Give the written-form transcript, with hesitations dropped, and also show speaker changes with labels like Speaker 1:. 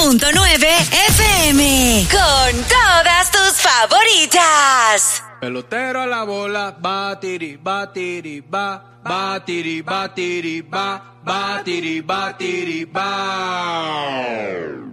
Speaker 1: FM. Con todas tus favoritas.
Speaker 2: Pelotero a la bola, batiri, batiri, ba, batiri, batiri, ba, batiri, batiri, ba.